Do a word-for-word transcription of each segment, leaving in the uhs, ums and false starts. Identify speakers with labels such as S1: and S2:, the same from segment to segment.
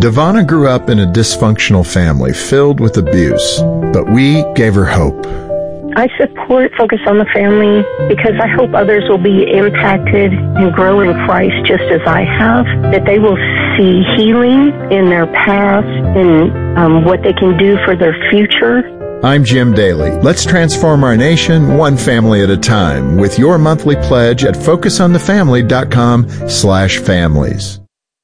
S1: Devana grew up in a dysfunctional family filled with abuse, but we gave her hope.
S2: I support Focus on the Family because I hope others will be impacted and grow in Christ just as I have, that they will see healing in their past and um, what they can do for their future.
S1: I'm Jim Daly. Let's transform our nation one family at a time with your monthly pledge at focus on the family dot com slash families.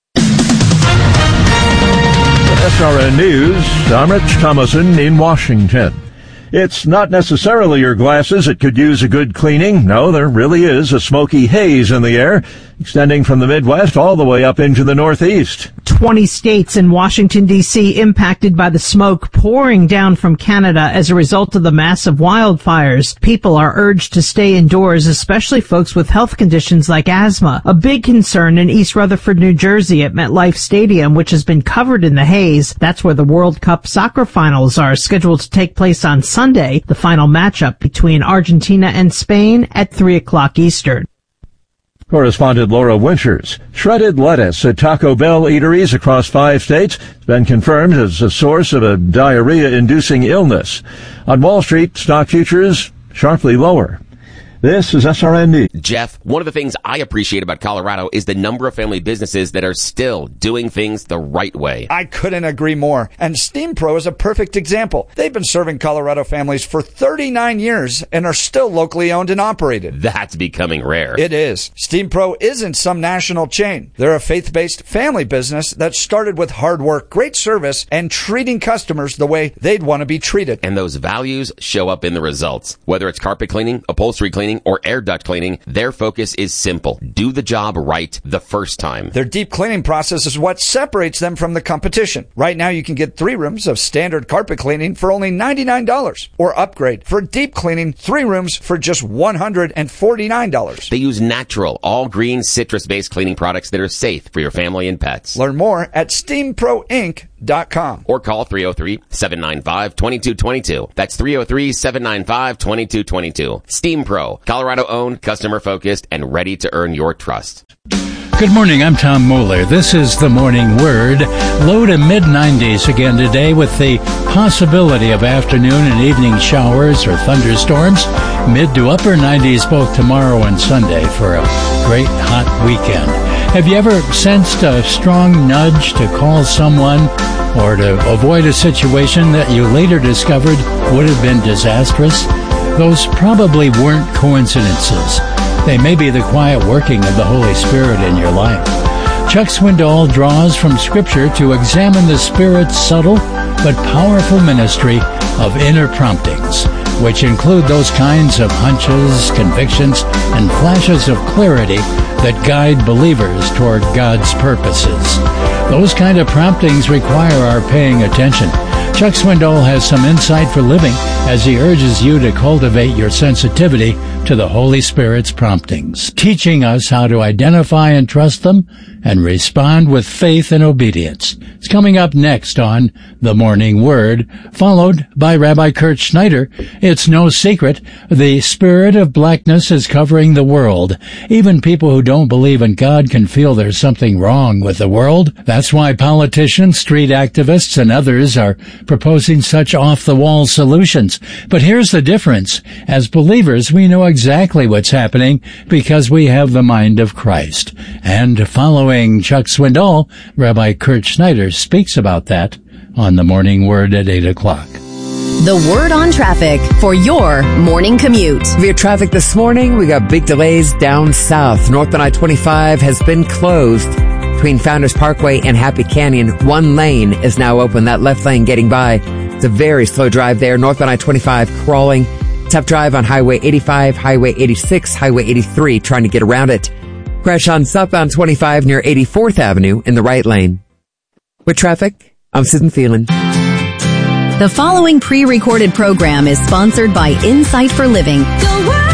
S3: S R N News, I'm Rich Thomason in Washington. It's not necessarily your glasses that could use a good cleaning. No, there really is a smoky haze in the air, extending from the Midwest all the way up into the Northeast.
S4: twenty states and Washington, D C impacted by the smoke pouring down from Canada as a result of the massive wildfires. People are urged to stay indoors, especially folks with health conditions like asthma. A big concern in East Rutherford, New Jersey at MetLife Stadium, which has been covered in the haze. That's where the World Cup soccer finals are scheduled to take place on Sunday, the final matchup between Argentina and Spain at three o'clock Eastern.
S3: Correspondent Laura Winters. Shredded lettuce at Taco Bell eateries across five states has been confirmed as a source of a diarrhea-inducing illness. On Wall Street, stock futures sharply lower. This is S R N News.
S5: Jeff, one of the things I appreciate about Colorado is the number of family businesses that are still doing things the right way.
S6: I couldn't agree more. And Steam Pro is a perfect example. They've been serving Colorado families for thirty-nine years and are still locally owned and operated.
S5: That's becoming rare.
S6: It is. Steam Pro isn't some national chain. They're a faith-based family business that started with hard work, great service, and treating customers the way they'd want to be treated.
S5: And those values show up in the results. Whether it's carpet cleaning, upholstery cleaning, or air duct cleaning, their focus is simple. Do the job right the first time.
S6: Their deep cleaning process is what separates them from the competition. Right now, you can get three rooms of standard carpet cleaning for only ninety-nine dollars, or upgrade for deep cleaning, three rooms for just one hundred forty-nine dollars.
S5: They use natural, all-green, citrus-based cleaning products that are safe for your family and pets.
S6: Learn more at steam pro inc dot com.
S5: Or call three oh three, seven nine five, two two two two. That's three oh three, seven nine five, two two two two. Steam Pro, Colorado-owned, customer-focused, and ready to earn your trust.
S7: Good morning, I'm Tom Moeller. This is the Morning Word. Low to mid nineties again today with the possibility of afternoon and evening showers or thunderstorms. Mid to upper nineties both tomorrow and Sunday for a great hot weekend. Have you ever sensed a strong nudge to call someone or to avoid a situation that you later discovered would have been disastrous? Those probably weren't coincidences. They may be the quiet working of the Holy Spirit in your life. Chuck Swindoll draws from Scripture to examine the Spirit's subtle but powerful ministry of inner promptings, which include those kinds of hunches, convictions, and flashes of clarity that guide believers toward God's purposes. Those kind of promptings require our paying attention. Chuck Swindoll has some insight for living as he urges you to cultivate your sensitivity to the Holy Spirit's promptings, teaching us how to identify and trust them and respond with faith and obedience. It's coming up next on The Morning Word, followed by Rabbi Kurt Schneider. It's no secret, the spirit of blackness is covering the world. Even people who don't believe in God can feel there's something wrong with the world. That's why politicians, street activists, and others are proposing such off-the-wall solutions. But here's the difference. As believers, we know exactly what's happening because we have the mind of Christ. And following Chuck Swindoll, Rabbi Kurt Schneider speaks about that on The Morning Word at eight o'clock.
S8: The Word on Traffic for your morning commute.
S9: Via traffic this morning, we got big delays down south. Northbound I twenty-five has been closed between Founders Parkway and Happy Canyon. One lane is now open. That left lane getting by. It's a very slow drive there. Northbound I twenty-five crawling. Tough drive on Highway eighty-five, Highway eighty-six, Highway eighty-three, trying to get around it. Crash on southbound twenty-five near eighty-fourth Avenue in the right lane. With traffic, I'm Susan Thielen.
S8: The following pre-recorded program is sponsored by Insight for Living.